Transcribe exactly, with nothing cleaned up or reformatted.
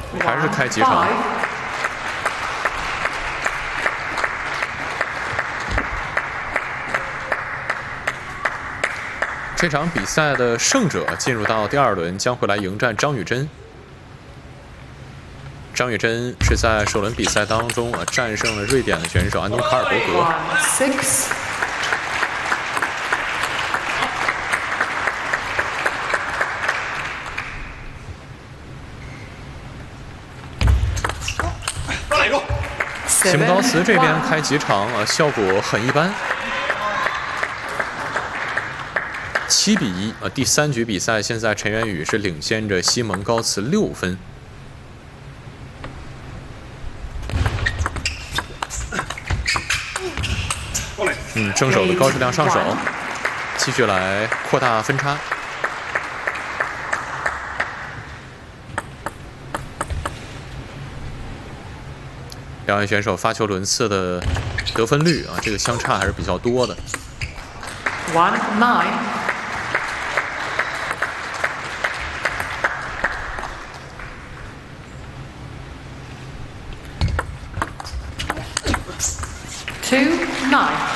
还是开几场。这场比赛的胜者进入到第二轮，将会来迎战张雨臻。张雨臻是在首轮比赛当中啊战胜了瑞典的选手安东卡尔伯格。席蒙高茨这边开几场啊，效果很一般。七比一啊，第三局比赛现在陈元宇是领先着西蒙高茨六分。嗯，正手的高质量上手，继续来扩大分差。两位选手发球轮次的得分率啊，这个相差还是比较多的。 One nine. Two nine.